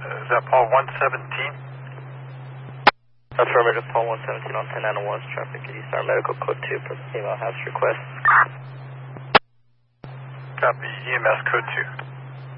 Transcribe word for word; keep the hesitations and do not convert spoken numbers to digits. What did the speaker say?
is that Paul one seventeen? Affirmative, Paul one seventeen on ten nine one, traffic at East Star Medical Code two, email house request. Copy, E M S Code two.